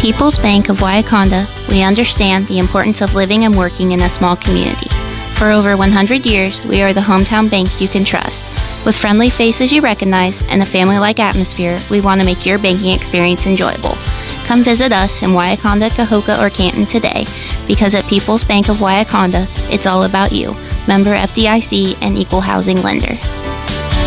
People's Bank of Waiakanda, we understand the importance of living and working in a small community. For over 100 years, we are the hometown bank you can trust. With friendly faces you recognize and a family-like atmosphere, we want to make your banking experience enjoyable. Come visit us in Waiakanda, Kahoka, or Canton today, because at People's Bank of Waiakanda, it's all about you. Member FDIC and Equal Housing Lender.